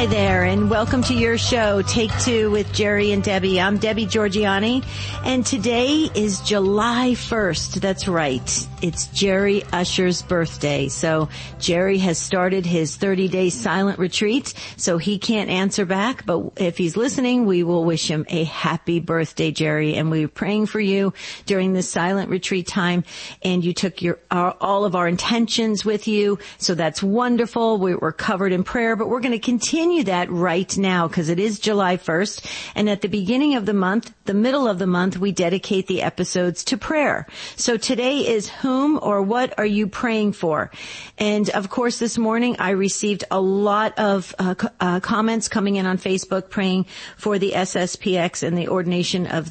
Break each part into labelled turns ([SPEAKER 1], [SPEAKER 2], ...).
[SPEAKER 1] Hi there, and welcome to your show, Take Two with Jerry and Debbie. I'm Debbie Georgianni, and today is July 1st. That's right. It's Jerry Usher's birthday. So Jerry has started his 30-day silent retreat, so he can't answer back. But if he's listening, we will wish him a happy birthday, Jerry. And we're praying for you during this silent retreat time. And you took all of our intentions with you, so that's wonderful. We're covered in prayer, but we're going to continue that right now because it is July 1st. And at the beginning of the month, the middle of the month, we dedicate the episodes to prayer. So today is whom or what are you praying for? And of course, this morning I received a lot of comments coming in on Facebook praying for the SSPX and the ordination of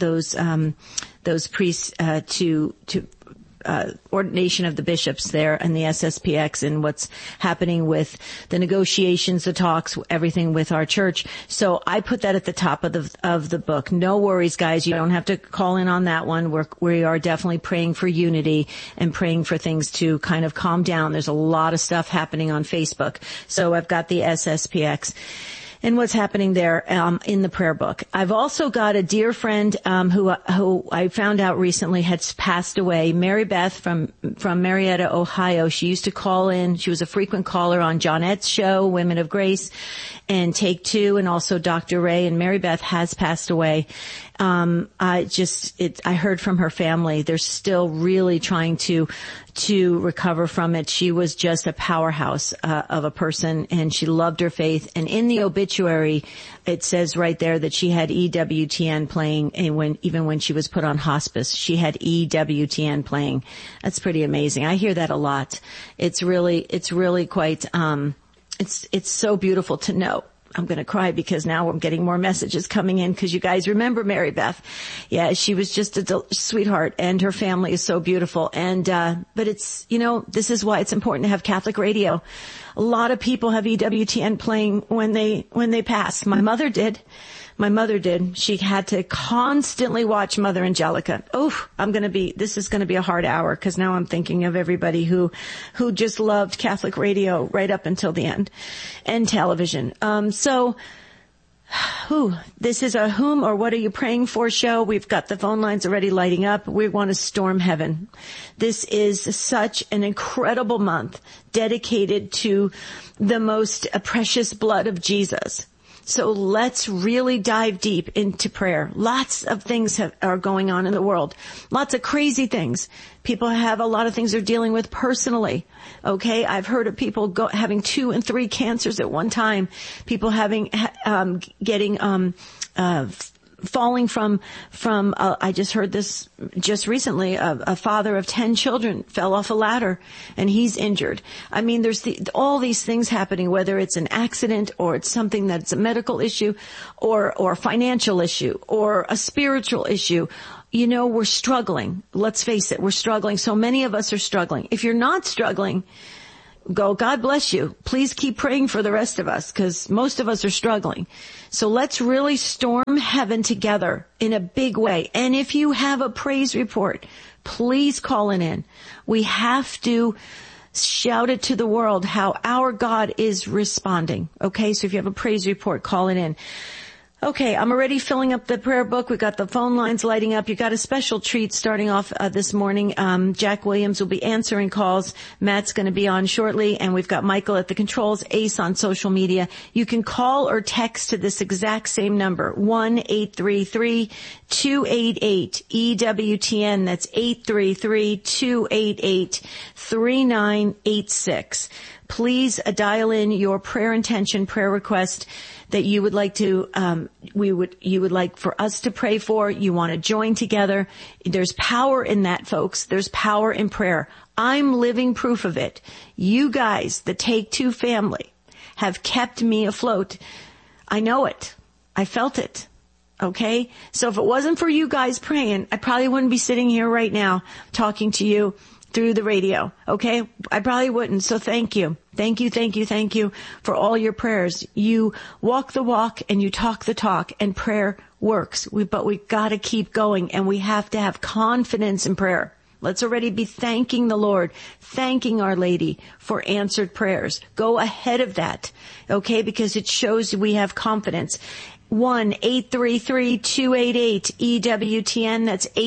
[SPEAKER 1] those priests to ordination of the bishops there and the SSPX and what's happening with the negotiations, the talks, everything with our church. So I put that at the top of the book. No worries, guys. You don't have to call in on that one. We are definitely praying for unity and praying for things to kind of calm down. There's a lot of stuff happening on Facebook. So I've got the SSPX. And what's happening there in the prayer book. I've also got a dear friend who I found out recently had passed away, Mary Beth from Marietta, Ohio. She used to call in. She was a frequent caller on Johnette's show, Women of Grace, and Take Two, and also Dr. Ray. And Mary Beth has passed away. I heard from her family. They're still really trying to recover from it. She was just a powerhouse of a person, and she loved her faith. And in the obituary, it says right there that she had EWTN playing, and even when she was put on hospice, she had EWTN playing. That's pretty amazing. I hear that a lot. It's really quite, it's so beautiful to know. I'm going to cry because now I'm getting more messages coming in because you guys remember Mary Beth. Yeah, she was just a sweetheart, and her family is so beautiful. And, but it's, this is why it's important to have Catholic radio. A lot of people have EWTN playing when they pass. My mother did. She had to constantly watch Mother Angelica. This is going to be a hard hour because now I'm thinking of everybody who just loved Catholic radio right up until the end, and television. This is a whom or what are you praying for show. We've got the phone lines already lighting up. We want to storm heaven. This is such an incredible month dedicated to the most precious blood of Jesus. So let's really dive deep into prayer. Lots of things are going on in the world. Lots of crazy things. People have a lot of things they're dealing with personally. Okay. I've heard of people having 2 and 3 cancers at one time. People falling from I just heard this just recently, a father of 10 children fell off a ladder and he's injured. I mean, there's all these things happening, whether it's an accident or it's something that's a medical issue or a financial issue or a spiritual issue. We're struggling. Let's face it, we're struggling. So many of us are struggling. If you're not struggling, God bless you. Please keep praying for the rest of us because most of us are struggling. So let's really storm heaven together in a big way. And if you have a praise report, please call it in. We have to shout it to the world how our God is responding. Okay, so if you have a praise report, call it in. Okay, I'm already filling up the prayer book. We've got the phone lines lighting up. You got a special treat starting off this morning. Jack Williams will be answering calls. Matt's going to be on shortly, and we've got Michael at the controls, Ace on social media. You can call or text to this exact same number, 1-833-288-EWTN. That's 833-288-3986. Please dial in your prayer intention, prayer request that you would like to, you would like for us to pray for. You want to join together. There's power in that, folks. There's power in prayer. I'm living proof of it. You guys, the Take Two family, have kept me afloat. I know it. I felt it. Okay? So if it wasn't for you guys praying, I probably wouldn't be sitting here right now talking to you through the radio. Okay? I probably wouldn't. So thank you. Thank you for all your prayers. You walk the walk and you talk the talk, and prayer works. But we gotta keep going, and we have to have confidence in prayer. Let's already be thanking the Lord, thanking Our Lady for answered prayers. Go ahead of that, okay? Because it shows we have confidence. 1-833-288-EWTN. That's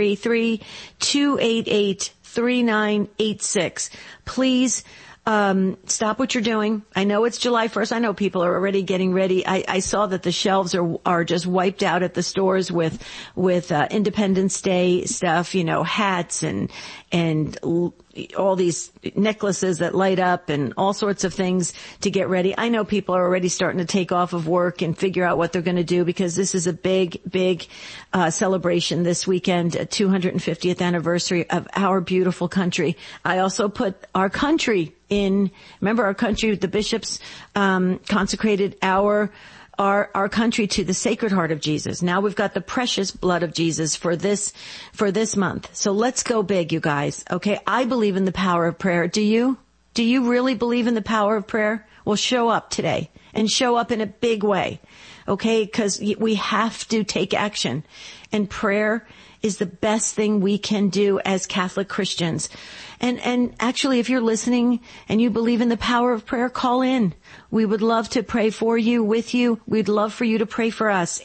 [SPEAKER 1] 833-288-3986. Please stop what you're doing. I know it's July 1st. I know people are already getting ready. I saw that the shelves are just wiped out at the stores with Independence Day stuff, hats and all these necklaces that light up and all sorts of things to get ready. I know people are already starting to take off of work and figure out what they're going to do, because this is a big celebration this weekend, 250th anniversary of our beautiful country. I also put our country in, remember our country, the bishops consecrated our country to the Sacred Heart of Jesus. Now we've got the precious blood of Jesus for this month. So let's go big, you guys. Okay. I believe in the power of prayer. Do you? Do you really believe in the power of prayer? Well, show up today and show up in a big way. Okay. Because we have to take action, and prayer is the best thing we can do as Catholic Christians. And actually, if you're listening and you believe in the power of prayer, call in. We would love to pray for you, with you. We'd love for you to pray for us.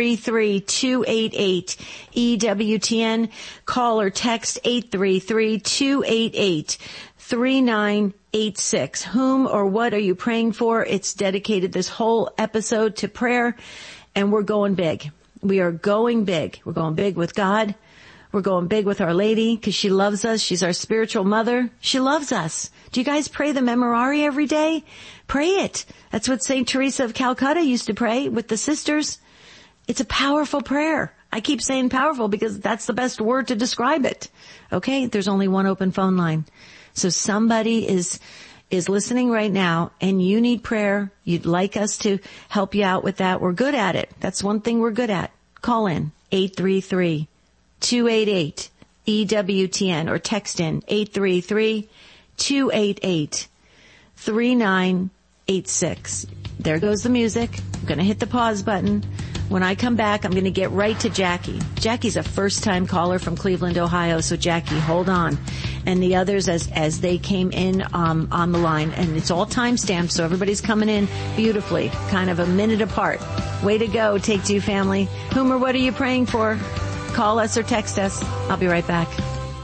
[SPEAKER 1] 833-288-EWTN. Call or text 833-288-3986. Whom or what are you praying for? It's dedicated, this whole episode, to prayer, and we're going big. We are going big. We're going big with God. We're going big with Our Lady, because she loves us. She's our spiritual mother. She loves us. Do you guys pray the Memorare every day? Pray it. That's what St. Teresa of Calcutta used to pray with the sisters. It's a powerful prayer. I keep saying powerful because that's the best word to describe it. Okay? There's only one open phone line. So somebody is listening right now and you need prayer. You'd like us to help you out with that. We're good at it. That's one thing we're good at. Call in 833-288-EWTN or text in 833-288-3986. There goes the music. I'm going to hit the pause button. When I come back, I'm going to get right to Jackie. Jackie's a first-time caller from Cleveland, Ohio. So Jackie, hold on. And the others as they came in on the line. And it's all time-stamped, so everybody's coming in beautifully, kind of a minute apart. Way to go, Take Two family. Whom or what are you praying for? Call us or text us. I'll be right back.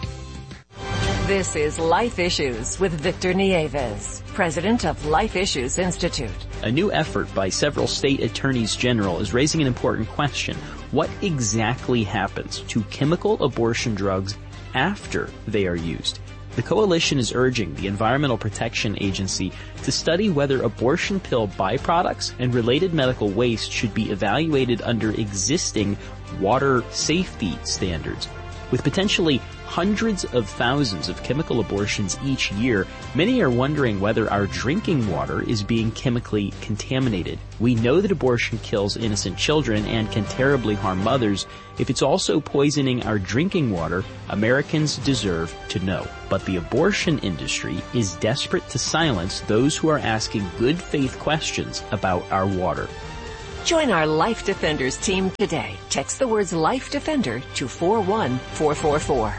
[SPEAKER 2] This is Life Issues with Victor Nieves, president of Life Issues Institute.
[SPEAKER 3] A new effort by several state attorneys general is raising an important question. What exactly happens to chemical abortion drugs after they are used? The coalition is urging the Environmental Protection Agency to study whether abortion pill byproducts and related medical waste should be evaluated under existing water safety standards. With potentially hundreds of thousands of chemical abortions each year, many are wondering whether our drinking water is being chemically contaminated. We know that abortion kills innocent children and can terribly harm mothers. If it's also poisoning our drinking water, Americans deserve to know. But the abortion industry is desperate to silence those who are asking good faith questions about our water.
[SPEAKER 2] Join our Life Defenders team today. Text the words Life Defender to 41444.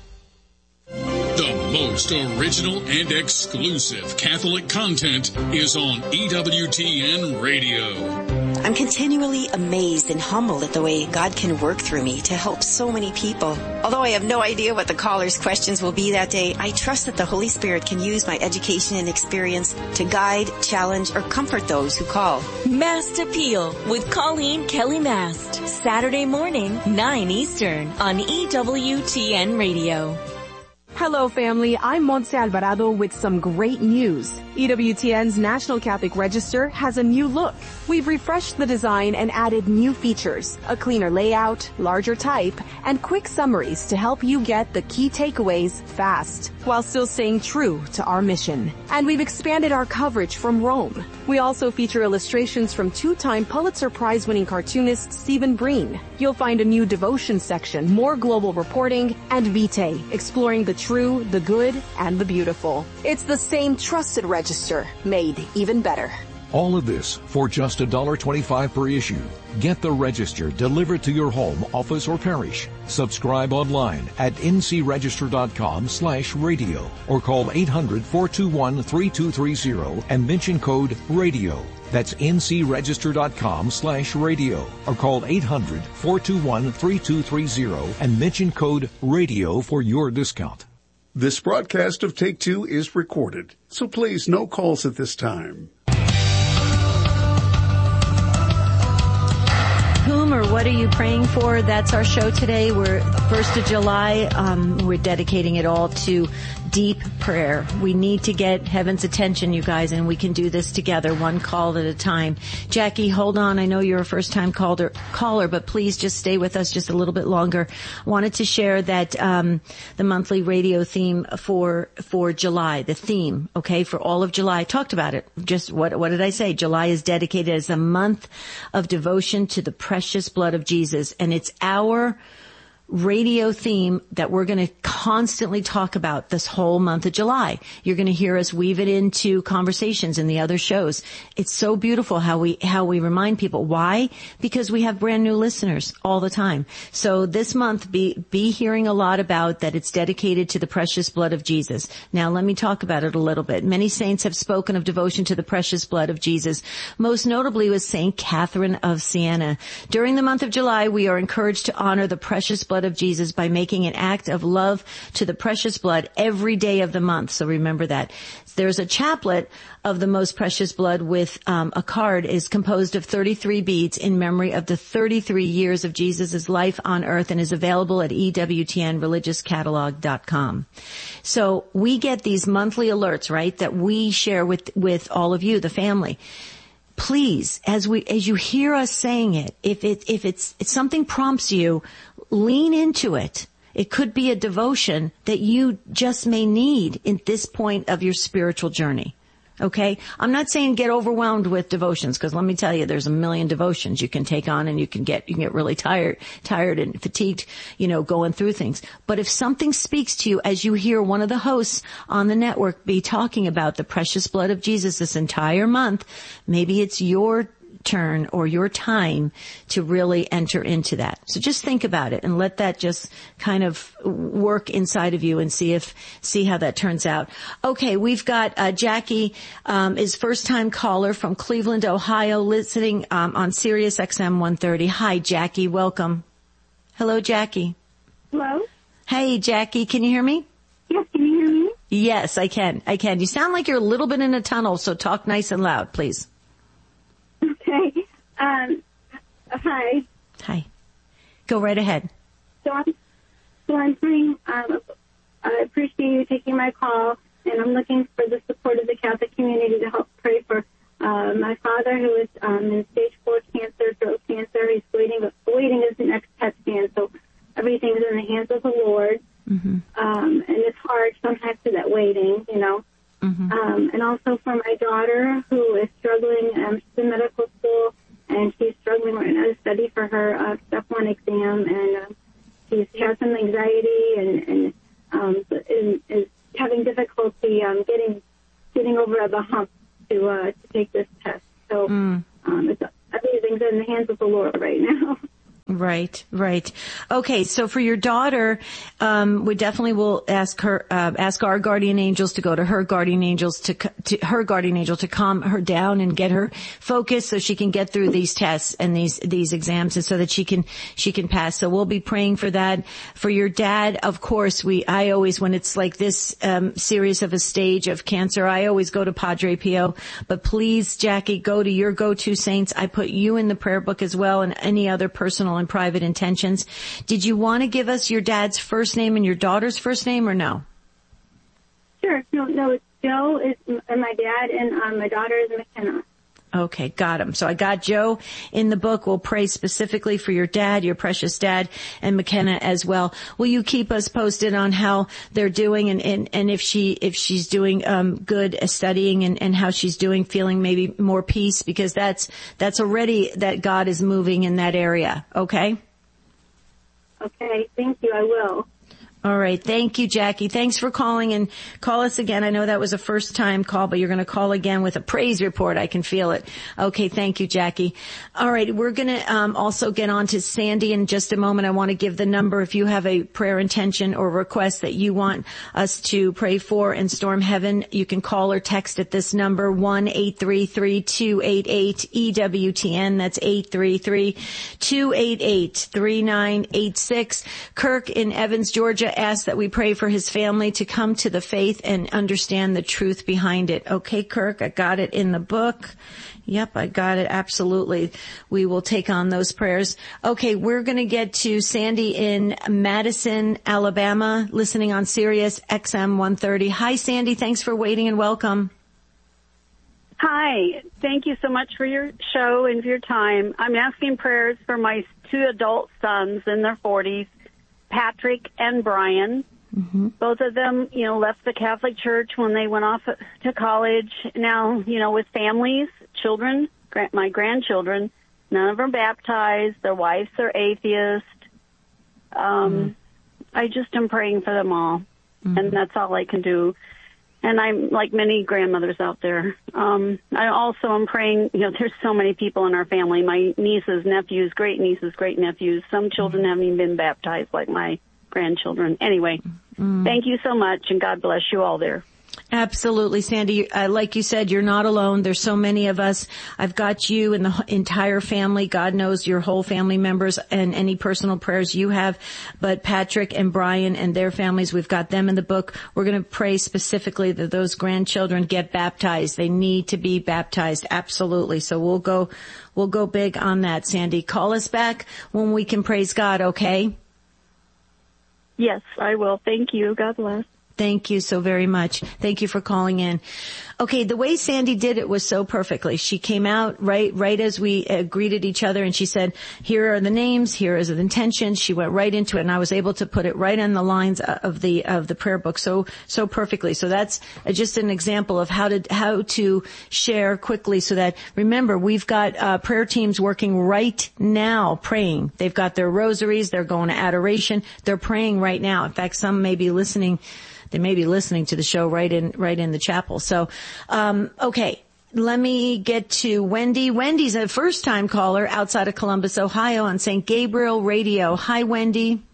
[SPEAKER 4] The most original and exclusive Catholic content is on EWTN Radio.
[SPEAKER 5] I'm continually amazed and humbled at the way God can work through me to help so many people. Although I have no idea what the caller's questions will be that day, I trust that the Holy Spirit can use my education and experience to guide, challenge, or comfort those who call.
[SPEAKER 6] Mast Appeal with Colleen Kelly Mast. Saturday morning, 9 Eastern on EWTN Radio.
[SPEAKER 7] Hello, family. I'm Montse Alvarado with some great news. EWTN's National Catholic Register has a new look. We've refreshed the design and added new features, a cleaner layout, larger type, and quick summaries to help you get the key takeaways fast, while still staying true to our mission. And we've expanded our coverage from Rome. We also feature illustrations from two-time Pulitzer Prize-winning cartoonist Stephen Breen. You'll find a new devotion section, more global reporting, and Vitae, exploring the true, the good, and the beautiful. It's the same trusted register, made even better.
[SPEAKER 8] All of this for just $1.25 per issue. Get the Register delivered to your home, office, or parish. Subscribe online at ncregister.com/radio or call 800-421-3230 and mention code RADIO. That's ncregister.com/radio or call 800-421-3230 and mention code RADIO for your discount.
[SPEAKER 9] This broadcast of Take Two is recorded, so please no calls at this time.
[SPEAKER 1] Whom or what are you praying for? That's our show today. We're 1st of July. We're dedicating it all to deep prayer. We need to get heaven's attention, you guys, and we can do this together, one call at a time. Jackie, hold on. I know you're a first-time caller, but please just stay with us just a little bit longer. I wanted to share that the monthly radio theme for July, the theme, okay, for all of July. I talked about it. Just what did I say? July is dedicated as a month of devotion to the precious blood of Jesus, and it's our radio theme that we're going to constantly talk about this whole month of July. You're going to hear us weave it into conversations in the other shows. It's so beautiful how we remind people. Why? Because we have brand new listeners all the time. So this month, be hearing a lot about that it's dedicated to the precious blood of Jesus. Now let me talk about it a little bit. Many saints have spoken of devotion to the precious blood of Jesus. Most notably was Saint Catherine of Siena. During the month of July, we are encouraged to honor the precious blood of Jesus by making an act of love to the precious blood every day of the month. So remember that. There's a chaplet of the most precious blood with a card is composed of 33 beads in memory of the 33 years of Jesus' life on earth and is available at EWTNreligiouscatalog.com. So we get these monthly alerts, right, that we share with all of you, the family. Please, as you hear us saying it, if something prompts you, lean into it. It could be a devotion that you just may need in this point of your spiritual journey. Okay? I'm not saying get overwhelmed with devotions, because let me tell you, there's a million devotions you can take on and you can get really tired and fatigued, going through things. But if something speaks to you as you hear one of the hosts on the network be talking about the precious blood of Jesus this entire month, maybe it's your turn or your time to really enter into that. So just think about it and let that just kind of work inside of you and see how that turns out. Okay, we've got Jackie is first-time caller from Cleveland, Ohio, listening on Sirius XM 130. Hi, Jackie. Welcome. Hello, Jackie.
[SPEAKER 10] Hello.
[SPEAKER 1] Hey, Jackie. Can you hear me?
[SPEAKER 10] Yes, can you hear me?
[SPEAKER 1] Yes, I can. You sound like you're a little bit in a tunnel, so talk nice and loud, please.
[SPEAKER 10] Okay. Hi.
[SPEAKER 1] Hi. Go right ahead.
[SPEAKER 10] So I'm praying. I appreciate you taking my call, and I'm looking for the support of the Catholic community to help pray for my father, who is in stage 4 cancer, throat cancer. He's awaiting his next PET scan, so everything's in the hands of the Lord. Mm-hmm. And it's hard sometimes to that waiting, Mm-hmm. And also for my daughter, who is struggling. She's in medical school, and she's struggling right now to study for her step 1 exam, and she has some anxiety and is having difficulty getting over the hump to take this test. So everything's in the hands of the Lord right now.
[SPEAKER 1] Right. Okay, so for your daughter, we definitely will ask our guardian angels to go to her guardian angels to her guardian angel to calm her down and get her focused so she can get through these tests and these exams, and so that she can pass. So we'll be praying for that. For your dad, of course, I always, when it's like this serious of a stage of cancer, I always go to Padre Pio. But please, Jackie, go to your go-to saints. I put you in the prayer book as well, and any other personal and private intentions. Did you want to give us your dad's first name and your daughter's first name, or no?
[SPEAKER 10] Sure. No, it's Joe is my dad, and my daughter is McKenna.
[SPEAKER 1] Okay, got him. So I got Joe in the book. We'll pray specifically for your dad, your precious dad, and McKenna as well. Will you keep us posted on how they're doing and if she's doing good studying and how she's doing, feeling maybe more peace, because that's already that God is moving in that area. Okay?
[SPEAKER 10] Okay, thank you. I will.
[SPEAKER 1] All right. Thank you, Jackie. Thanks for calling, and call us again. I know that was a first time call, but you're going to call again with a praise report. I can feel it. Okay. Thank you, Jackie. All right. We're going to also get on to Sandy in just a moment. I want to give the number if you have a prayer intention or request that you want us to pray for and storm heaven. You can call or text at this number, 1-833-288-EWTN. That's 833-288-3986. Kirk in Evans, Georgia, asked that we pray for his family to come to the faith and understand the truth behind it. Okay, Kirk, I got it in the book. Yep, I got it. Absolutely. We will take on those prayers. Okay, we're going to get to Sandy in Madison, Alabama, listening on Sirius XM 130. Hi, Sandy. Thanks for waiting and welcome.
[SPEAKER 11] Hi. Thank you so much for your show and for your time. I'm asking prayers for my 2 adult sons in their 40s, Patrick and Brian.
[SPEAKER 1] Mm-hmm.
[SPEAKER 11] Both of them, left the Catholic Church when they went off to college. Now, with families, children, my grandchildren, none of them are baptized. Their wives are atheists. I just am praying for them all, and that's all I can do. And I'm like many grandmothers out there. I also am praying, there's so many people in our family, my nieces, nephews, great-nieces, great-nephews. Some children haven't even been baptized like my grandchildren. Anyway, thank you so much, and God bless you all there.
[SPEAKER 1] Absolutely, Sandy. Like you said, you're not alone. There's so many of us. I've got you and the entire family. God knows your whole family members and any personal prayers you have. But Patrick and Brian and their families, we've got them in the book. We're going to pray specifically that those grandchildren get baptized. They need to be baptized. Absolutely. So we'll go big on that, Sandy. Call us back when we can praise God, okay?
[SPEAKER 11] Yes, I will. Thank you. God bless.
[SPEAKER 1] Thank you so very much. Thank you for calling in. Okay, the way Sandy did it was so perfectly. She came out right as we greeted each other, and she said, here are the names, here is the intentions. She went right into it, and I was able to put it right on the lines of the prayer book so perfectly. So that's just an example of how to share quickly, so that, remember, we've got prayer teams working right now praying. They've got their rosaries, they're going to adoration, they're praying right now. In fact, some may be listening. They may be listening to the show right in the chapel. So, okay. Let me get to Wendy. Wendy's a first-time caller outside of Columbus, Ohio on St. Gabriel Radio. Hi, Wendy.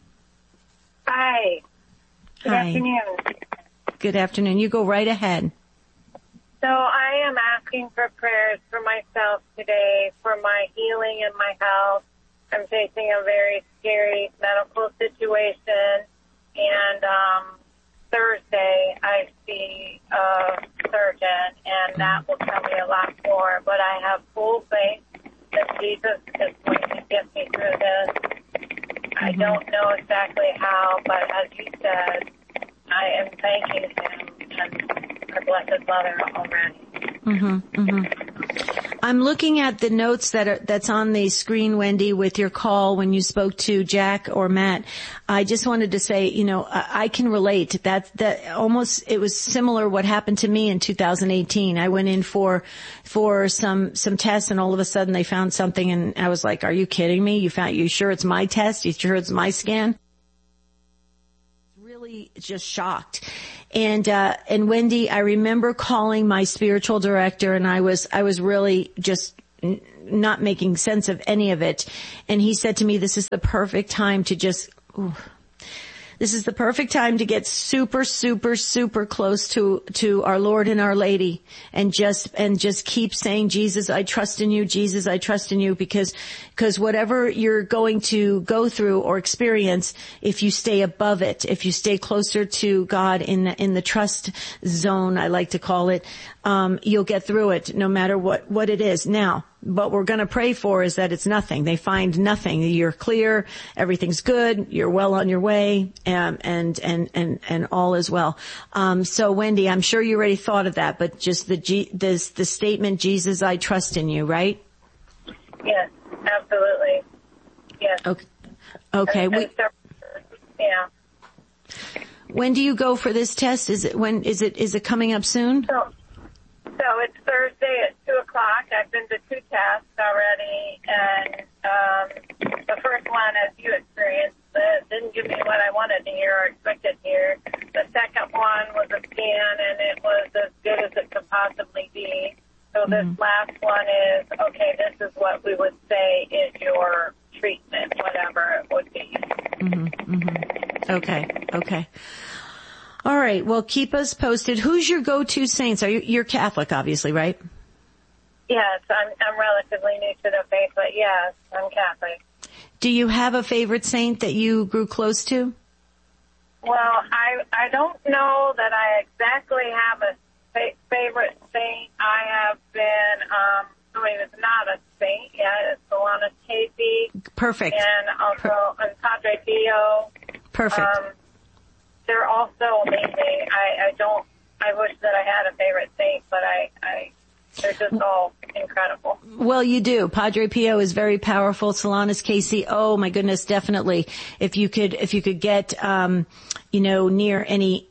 [SPEAKER 12] Hi. Good afternoon.
[SPEAKER 1] Good afternoon. You go right ahead.
[SPEAKER 12] So I am asking for prayers for myself today, for my healing and my health. I'm facing a very scary medical situation, and Thursday I see a surgeon, and that will tell me a lot more. But I have full faith that Jesus is going to get me through this. I don't know exactly how, but as you said, I am thanking him and our Blessed Mother already.
[SPEAKER 1] I'm looking at the notes that's on the screen, Wendy, with your call when you spoke to Jack or Matt. I just wanted to say, I can relate. That almost, it was similar what happened to me in 2018. I went in for some tests, and all of a sudden they found something, and I was like, are you kidding me? You sure it's my test? You sure it's my scan? Really just shocked. And Wendy, I remember calling my spiritual director, and I was really just not making sense of any of it. And he said to me, this is the perfect time to this is the perfect time to get super, super, super close to our Lord and Our Lady, and just keep saying, Jesus, I trust in you. Jesus, I trust in you, because whatever you're going to go through or experience, if you stay above it, if you stay closer to God in the trust zone, I like to call it, you'll get through it no matter what it is. Now, what we're going to pray for is that it's nothing. They find nothing. You're clear. Everything's good. You're well on your way. And all is well. So Wendy, I'm sure you already thought of that, but just the statement, Jesus, I trust in you, right?
[SPEAKER 12] Yes, absolutely. Yes.
[SPEAKER 1] Okay.
[SPEAKER 12] Yeah.
[SPEAKER 1] When do you go for this test? Is it coming up soon?
[SPEAKER 12] So it's Thursday at 2:00. I've been to 2 tests already, and the first one, as you experienced, didn't give me what I wanted to hear or expected this last one is, okay, this is what we would say is your treatment, whatever it would be.
[SPEAKER 1] Okay. All right. Well, keep us posted. Who's your go-to saints? You're Catholic, obviously, right?
[SPEAKER 12] Yes, I'm relatively new to the faith, but yes, I'm Catholic.
[SPEAKER 1] Do you have a favorite saint that you grew close to?
[SPEAKER 12] Well, I don't know that I exactly have a favorite saint. I have been, it's not a saint yet. It's Solanus Casey.
[SPEAKER 1] Perfect.
[SPEAKER 12] And also Padre Pio.
[SPEAKER 1] Perfect.
[SPEAKER 12] They're all so amazing. I wish that I had a favorite saint, but they're just all incredible.
[SPEAKER 1] Well, you do. Padre Pio is very powerful. Solanus Casey, oh my goodness, definitely. If you could get, near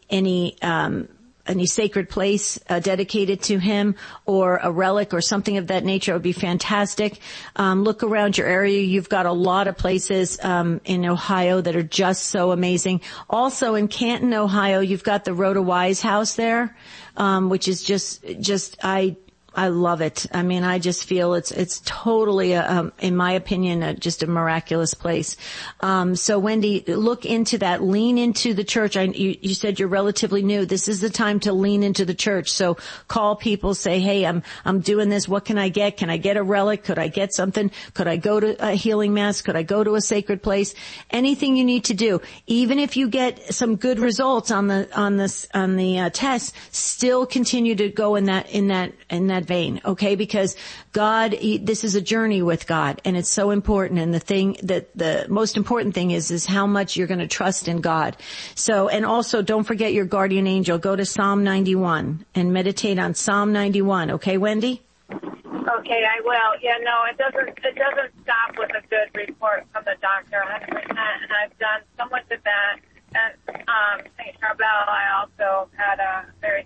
[SPEAKER 1] any sacred place dedicated to him, or a relic or something of that nature, it would be fantastic. Look around your area. You've got a lot of places in Ohio that are just so amazing. Also in Canton, Ohio, you've got the Rhoda Wise House there, which is just I love it. I mean, I just feel it's totally, in my opinion, just a miraculous place. So Wendy, look into that. Lean into the church. You said you're relatively new. This is the time to lean into the church. So call people, say, hey, I'm doing this. What can I get? Can I get a relic? Could I get something? Could I go to a healing mass? Could I go to a sacred place? Anything you need to do. Even if you get some good results on the test, still continue to go in that vein, okay? Because God, this is a journey with God, and it's so important. And the most important thing is how much you're going to trust in God. So, and also don't forget your guardian angel. Go to Psalm 91 and meditate on Psalm 91. Okay, Wendy?
[SPEAKER 12] Okay, I will. Yeah, no, it doesn't stop with a good report from the doctor 100%. And I've done so much of that. And St. Charbel, I also had a very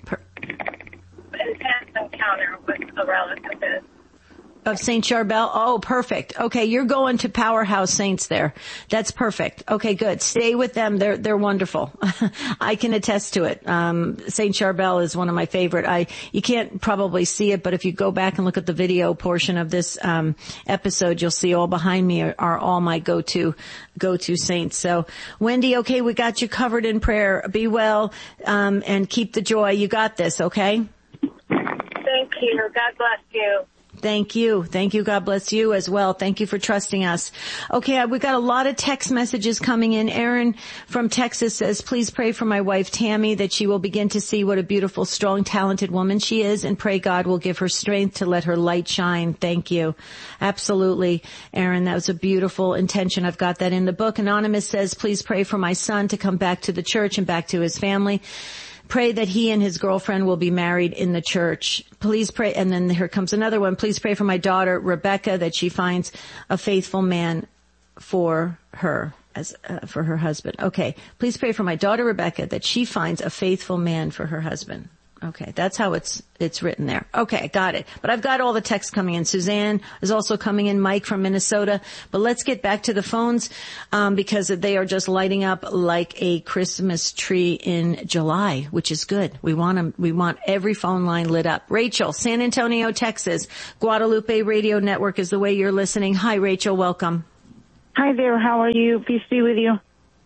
[SPEAKER 12] intense encounter with a relative
[SPEAKER 1] of St. Charbel. Oh, perfect. Okay, you're going to Powerhouse Saints there. That's perfect. Okay, good. Stay with them. They're wonderful. I can attest to it. St. Charbel is one of my favorite. You can't probably see it, but if you go back and look at the video portion of this episode, you'll see all behind me are all my go-to saints. So, Wendy, okay, we got you covered in prayer. Be well, and keep the joy. You got this, okay?
[SPEAKER 12] Thank you. God bless you.
[SPEAKER 1] Thank you. Thank you. God bless you as well. Thank you for trusting us. Okay, we got a lot of text messages coming in. Aaron from Texas says, please pray for my wife Tammy that she will begin to see what a beautiful, strong, talented woman she is, and pray God will give her strength to let her light shine. Thank you. Absolutely, Aaron. That was a beautiful intention. I've got that in the book. Anonymous says, please pray for my son to come back to the church and back to his family. Pray that he and his girlfriend will be married in the church. Please pray. And then here comes another one. Please pray for my daughter, Rebecca, that she finds a faithful man for her, for her husband. Okay. Please pray for my daughter, Rebecca, that she finds a faithful man for her husband. Okay. That's how it's written there. Okay. Got it. But I've got all the texts coming in. Suzanne is also coming in. Mike from Minnesota. But let's get back to the phones, because they are just lighting up like a Christmas tree in July, which is good. We want every phone line lit up. Rachel, San Antonio, Texas. Guadalupe Radio Network is the way you're listening. Hi, Rachel. Welcome.
[SPEAKER 13] Hi there. How are you? Peace be with you.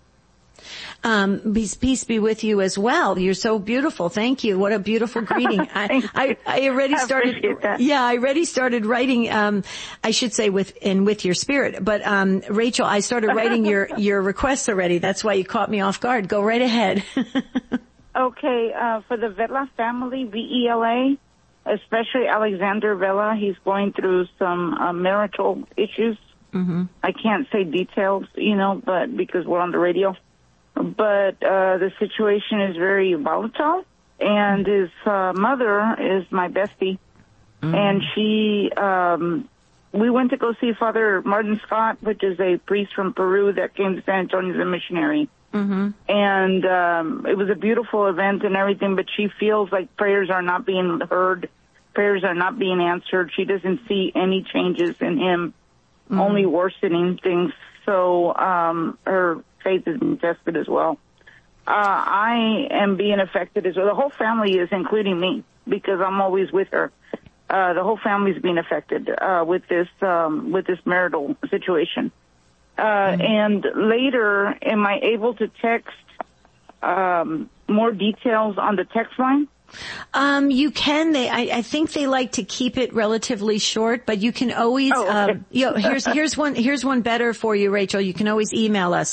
[SPEAKER 1] Peace be with you as well. You're so beautiful. Thank you. What a beautiful greeting. I already started. Yeah, I already started writing. I should say with your spirit. But Rachel, I started writing your requests already. That's why you caught me off guard. Go right ahead.
[SPEAKER 13] Okay, for the Vela family, VELA, especially Alexander Vela, he's going through some marital issues.
[SPEAKER 1] Mm-hmm.
[SPEAKER 13] I can't say details, but because we're on the radio. But the situation is very volatile, and his mother is my bestie, and she, we went to go see Father Martin Scott, which is a priest from Peru that came to San Antonio as a missionary.
[SPEAKER 1] Mm-hmm.
[SPEAKER 13] And it was a beautiful event and everything, but she feels like prayers are not being heard, prayers are not being answered. She doesn't see any changes in him, only worsening things. So her faith has been tested as well. I am being affected as well. The whole family is, including me, because I'm always with her. The whole family's being affected with this marital situation. And later, am I able to text more details on the text line?
[SPEAKER 1] You can. I think they like to keep it relatively short, but you can always,
[SPEAKER 13] okay.
[SPEAKER 1] Here's one better for you, Rachel. You can always email us,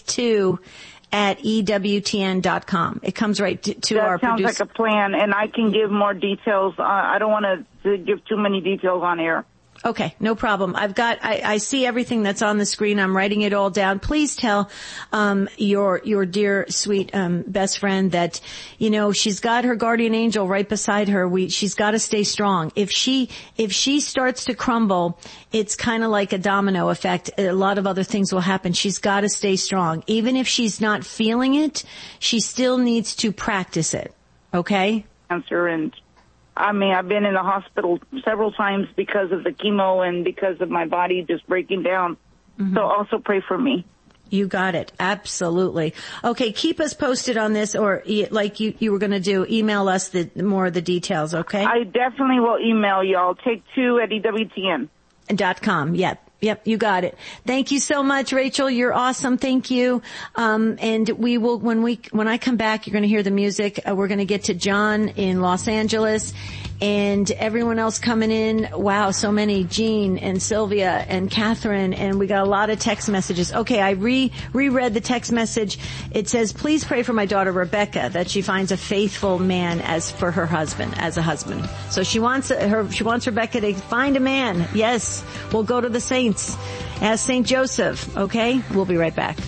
[SPEAKER 1] take2@EWTN.com. It comes right to our producer.
[SPEAKER 13] That sounds like a plan, and I can give more details. I don't want to give too many details on air.
[SPEAKER 1] Okay, no problem. I see everything that's on the screen. I'm writing it all down. Please tell, your dear, sweet, best friend that, she's got her guardian angel right beside her. She's got to stay strong. If she starts to crumble, it's kind of like a domino effect. A lot of other things will happen. She's got to stay strong. Even if she's not feeling it, she still needs to practice it. Okay?
[SPEAKER 13] Cancer, and I've been in the hospital several times because of the chemo and because of my body just breaking down. Mm-hmm. So also pray for me.
[SPEAKER 1] You got it. Absolutely. Okay, keep us posted on this, or like you were going to do, email us more of the details, okay?
[SPEAKER 13] I definitely will email y'all. Take2@EWTN.com.
[SPEAKER 1] Yep, you got it. Thank you so much, Rachel. You're awesome. Thank you. And we will, when I come back, you're going to hear the music. We're going to get to John in Los Angeles and everyone else coming in. Wow, so many. Jean and Sylvia and Catherine, and we got a lot of text messages. Okay, I reread the text message. It says, please pray for my daughter Rebecca that she finds a faithful man as a husband. So she wants Rebecca to find a man. Yes, we'll go to the saints. Ask St. Joseph, okay? We'll be right back.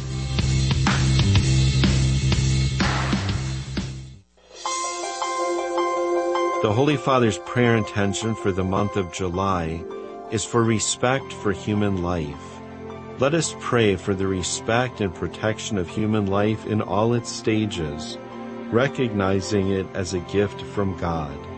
[SPEAKER 14] The Holy Father's prayer intention for the month of July is for respect for human life. Let us pray for the respect and protection of human life in all its stages, recognizing it as a gift from God.